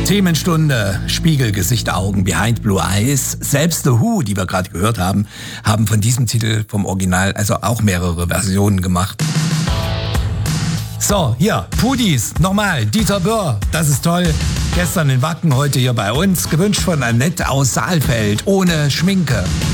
Themenstunde, Spiegel, Gesicht, Augen, Behind Blue Eyes. Selbst The Who, die wir gerade gehört haben, haben von diesem Titel vom Original also auch mehrere Versionen gemacht. So, hier, Pudis, nochmal, Dieter Böhr, das ist toll. Gestern in Wacken, heute hier bei uns, gewünscht von Annette aus Saalfeld, ohne Schminke.